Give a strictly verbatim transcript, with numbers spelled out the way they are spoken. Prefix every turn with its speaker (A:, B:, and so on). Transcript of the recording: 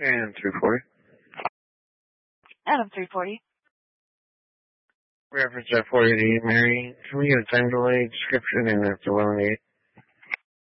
A: And three forty.
B: Adam three forty.
A: Reference at forty, Mary. Can we get a time delay description and that's the one eight?